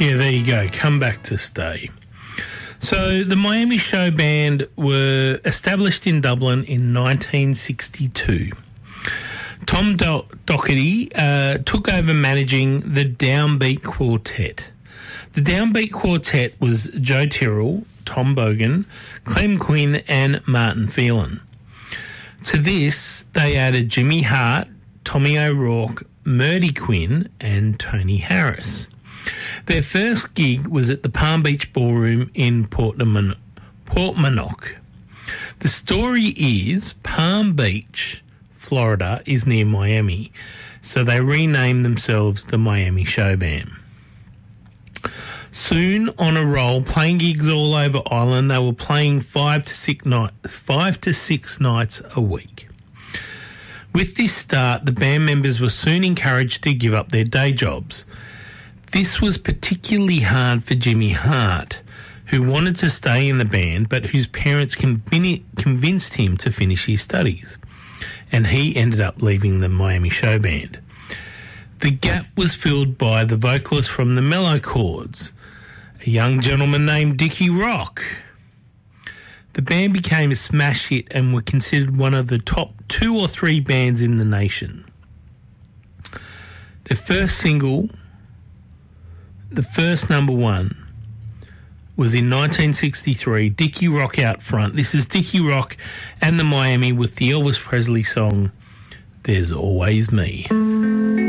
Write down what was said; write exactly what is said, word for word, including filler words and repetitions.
Yeah, there you go. Come back to stay. So the Miami Show Band were established in Dublin in nineteen sixty-two. Tom Do- Doherty uh, took over managing the Downbeat Quartet. The Downbeat Quartet was Joe Tyrrell, Tom Bogan, Clem Quinn and Martin Phelan. To this, they added Jimmy Hart, Tommy O'Rourke, Murdy Quinn and Tony Harris. Their first gig was at the Palm Beach Ballroom in Portman- Portmanock. The story is Palm Beach, Florida, is near Miami, so they renamed themselves the Miami Show Band. Soon on a roll, playing gigs all over Ireland, they were playing five to six, night, five to six nights a week. With this start, the band members were soon encouraged to give up their day jobs. This was particularly hard for Jimmy Hart, who wanted to stay in the band but whose parents convin- convinced him to finish his studies, and he ended up leaving the Miami Show Band. The gap was filled by the vocalist from the Mellow Chords, a young gentleman named Dickie Rock. The band became a smash hit and were considered one of the top two or three bands in the nation. Their first single, the first number one, was in nineteen sixty-three, Dickie Rock Out Front. This is Dickie Rock and the Miami with the Elvis Presley song, There's Always Me.